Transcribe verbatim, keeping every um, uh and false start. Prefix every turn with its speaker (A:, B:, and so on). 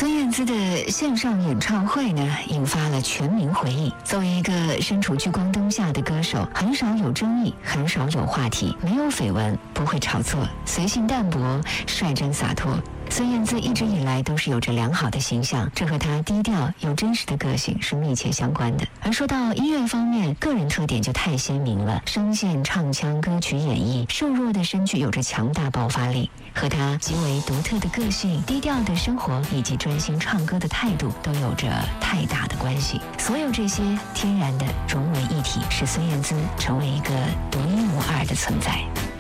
A: 孙燕姿的线上演唱会呢，引发了全民回忆。作为一个身处聚光灯下的歌手，很少有争议，很少有话题，没有绯闻，不会炒作，随性淡泊，率真洒脱。孙燕姿一直以来都是有着良好的形象，这和她低调又真实的个性是密切相关的。而说到音乐方面，个人特点就太鲜明了，声线、唱腔、歌曲演绎，瘦弱的身躯有着强大爆发力，和她极为独特的个性、低调的生活以及专心唱歌的态度都有着太大的关系。所有这些天然的融为一体，使孙燕姿成为一个独一无二的存在。